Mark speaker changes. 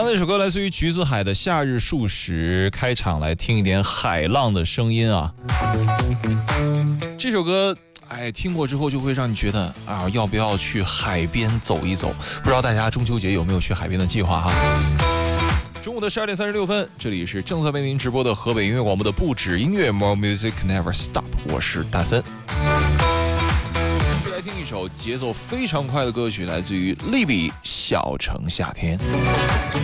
Speaker 1: 刚才这首歌来自于橘子海的《夏日数十》，开场来听一点海浪的声音啊。这首歌听过之后就会让你觉得要不要去海边走一走？不知道大家中秋节有没有去海边的计划哈？中午的12点36分，这里是正在为您直播的河北音乐广播的不止音乐 More Music Never Stop， 我是大森。来听一首节奏非常快的歌曲，来自于利比《小城夏天》。